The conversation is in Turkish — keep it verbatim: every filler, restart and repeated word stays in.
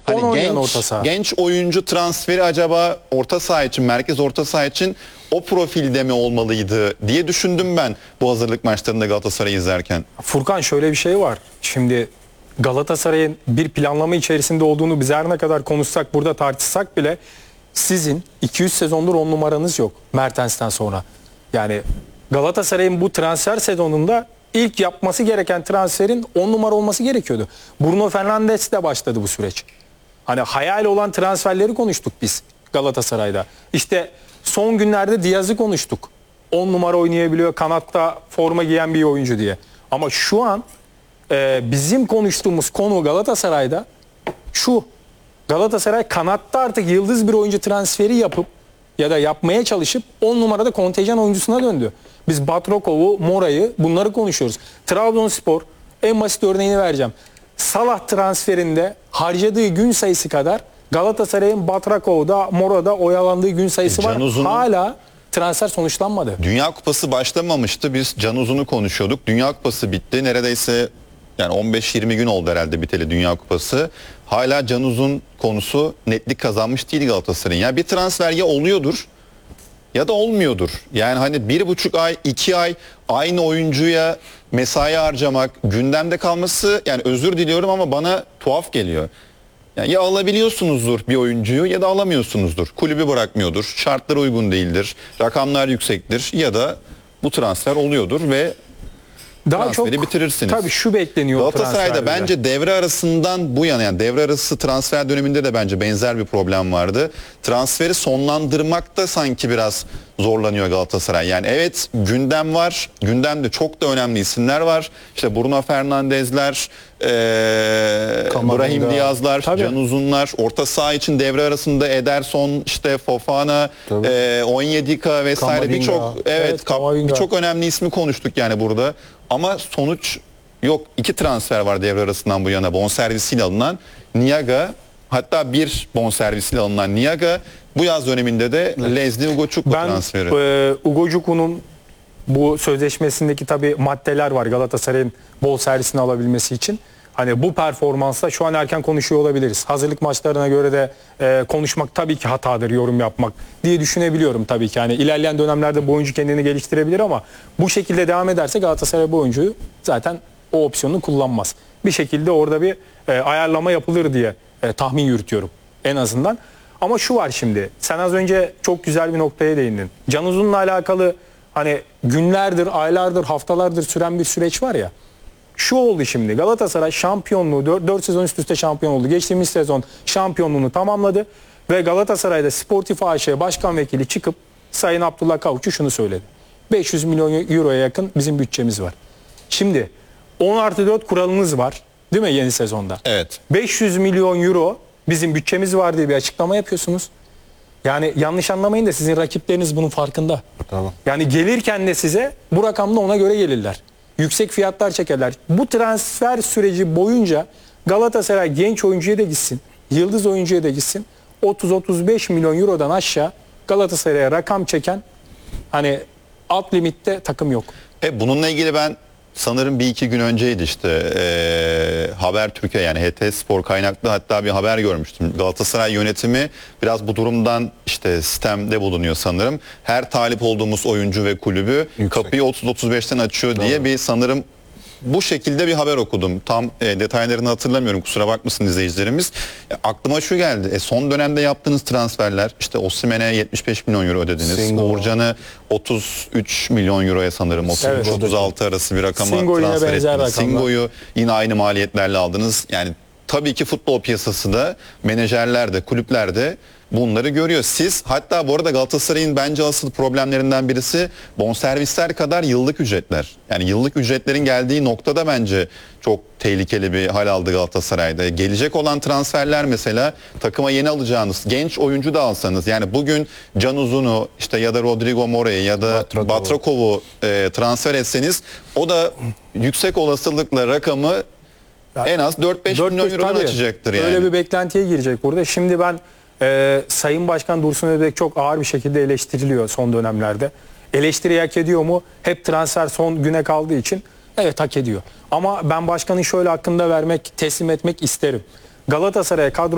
Hani on oynayan genç, orta saha. genç oyuncu transferi acaba orta saha için, merkez orta saha için o profilde mi olmalıydı diye düşündüm ben bu hazırlık maçlarında Galatasaray'ı izlerken. Furkan, şöyle bir şey var. Şimdi Galatasaray'ın bir planlama içerisinde olduğunu biz her ne kadar konuşsak, burada tartışsak bile sizin iki yüz sezondur on numaranız yok Mertens'ten sonra. Yani Galatasaray'ın bu transfer sezonunda ilk yapması gereken transferin on numara olması gerekiyordu. Bruno Fernandes'le başladı bu süreç. Hani hayal olan transferleri konuştuk biz Galatasaray'da. İşte son günlerde Diaz'ı konuştuk. on numara oynayabiliyor, kanatta forma giyen bir oyuncu diye. Ama şu an e, bizim konuştuğumuz konu Galatasaray'da şu: Galatasaray kanatta artık yıldız bir oyuncu transferi yapıp ya da yapmaya çalışıp on numarada kontenjan oyuncusuna döndü. Biz Batrakov'u, Mora'yı, bunları konuşuyoruz. Trabzonspor, en basit örneğini vereceğim. Salah transferinde harcadığı gün sayısı kadar Galatasaray'ın Batrakov'da, Mora'da oyalandığı gün sayısı var. Can Uzun'un- Hala transfer sonuçlanmadı. Dünya Kupası başlamamıştı. Biz Can Uzun'u konuşuyorduk. Dünya Kupası bitti. Neredeyse yani on beş yirmi gün oldu herhalde biteli Dünya Kupası. Hala Can Uzun konusu netlik kazanmış değil Galatasaray'ın. Yani bir transfer ya oluyordur ya da olmuyordur. Yani hani bir buçuk ay, iki ay aynı oyuncuya mesai harcamak, gündemde kalması, yani özür diliyorum ama bana tuhaf geliyor. Yani ya alabiliyorsunuzdur bir oyuncuyu ya da alamıyorsunuzdur. Kulübü bırakmıyordur, şartları uygun değildir, rakamlar yüksektir ya da bu transfer oluyordur ve Daha transferi çok bitirirsiniz. tabii şu bekleniyor Galatasaray'da transferde. bence devre arasından bu yana, yani devre arası transfer döneminde de bence benzer bir problem vardı. Transferi sonlandırmakta sanki biraz zorlanıyor Galatasaray. Yani evet, gündem var. Gündemde çok da önemli isimler var. İşte Bruno Fernandes'ler, ee, Kamavinga. Brahim Diaz'lar, Tabii. Can Uzun'lar, orta saha için devre arasında Ederson, işte Fofana, ee, Onyedika vesaire Kamavinga. birçok evet, Evet, kap- Kamavinga. birçok önemli ismi konuştuk yani burada. Ama sonuç yok. İki transfer var devre arasından bu yana bonservisiyle alınan. Niaga, hatta bir bonservisiyle alınan Niaga, bu yaz döneminde de Leslie Ugochukwu Ben transferi. e, Ugochukwu'nun bu sözleşmesindeki tabii maddeler var Galatasaray'ın bol servisini alabilmesi için. Hani bu performansla şu an erken konuşuyor olabiliriz. Hazırlık maçlarına göre de e, konuşmak tabii ki hatadır, yorum yapmak diye düşünebiliyorum tabii ki. Hani ilerleyen dönemlerde bu oyuncu kendini geliştirebilir ama bu şekilde devam ederse Galatasaray bu oyuncuyu zaten o opsiyonu kullanmaz. Bir şekilde orada bir e, ayarlama yapılır diye e, tahmin yürütüyorum en azından. Ama şu var şimdi, sen az önce çok güzel bir noktaya değindin. Can Uzun'la alakalı hani günlerdir, aylardır, haftalardır süren bir süreç var ya. Şu oldu şimdi, Galatasaray şampiyonluğu, dört sezon üst üste şampiyon oldu. Geçtiğimiz sezon şampiyonluğunu tamamladı ve Galatasaray'da Sportif A Ş Başkan Vekili çıkıp Sayın Abdullah Kavukçu şunu söyledi: beş yüz milyon euroya yakın bizim bütçemiz var. Şimdi on artı dört kuralınız var değil mi yeni sezonda? Evet. beş yüz milyon euro bizim bütçemiz var diye bir açıklama yapıyorsunuz. Yani yanlış anlamayın da sizin rakipleriniz bunun farkında. Tamam. Yani gelirken de size bu rakamda ona göre gelirler. Yüksek fiyatlar çekerler. Bu transfer süreci boyunca Galatasaray genç oyuncuya da gitsin, yıldız oyuncuya da gitsin, otuz otuz beş milyon eurodan aşağı Galatasaray'a rakam çeken hani alt limitte takım yok. E, bununla ilgili ben sanırım bir iki gün önceydi işte e, Haber Türkiye, yani H T Spor kaynaklı hatta bir haber görmüştüm. Galatasaray yönetimi biraz bu durumdan işte sistemde bulunuyor sanırım. Her talip olduğumuz oyuncu ve kulübü Yüksek. kapıyı otuz otuz beşten açıyor diye bir sanırım bu şekilde bir haber okudum. Tam e, detaylarını hatırlamıyorum, kusura bakmasın izleyicilerimiz. E, aklıma şu geldi. E, son dönemde yaptığınız transferler, işte Osimhen'e yetmiş beş milyon euro ödediniz. Singo. Uğurcan'ı otuz üç milyon euroya sanırım otuz üç otuz altı arası bir rakama Singo yine transfer benzer ettiniz. rakamlar. Singo'yu yine aynı maliyetlerle aldınız. Yani tabii ki futbol piyasası da, menajerler de, kulüpler de bunları görüyor. Siz hatta bu arada Galatasaray'ın bence asıl problemlerinden birisi bonservisler kadar yıllık ücretler. Yani yıllık ücretlerin geldiği noktada bence çok tehlikeli bir hal aldı Galatasaray'da. Gelecek olan transferler mesela, takıma yeni alacağınız genç oyuncu da alsanız, yani bugün Can Uzun'u işte ya da Rodrigo Mora'yı ya da Batrakov'u. Batrakov'u e, transfer etseniz o da yüksek olasılıkla rakamı en az dört beş dört milyon beş eurodan tabii. açacaktır yani. Öyle bir beklentiye girecek burada. Şimdi ben e, Sayın Başkan Dursun Özbek çok ağır bir şekilde eleştiriliyor son dönemlerde. Eleştiri hak ediyor mu? Hep transfer son güne kaldığı için evet, hak ediyor. Ama ben başkanın şöyle hakkında vermek, teslim etmek isterim. Galatasaray'a kadro